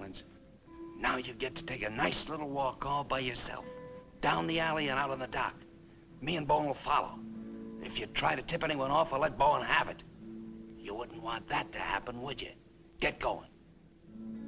Mullins. Now you get to take a nice little walk all by yourself. Down the alley and out on the dock. Me and Bowen will follow. If you try to tip anyone off, I'll let Bowen have it. You wouldn't want that to happen, would you? Get going.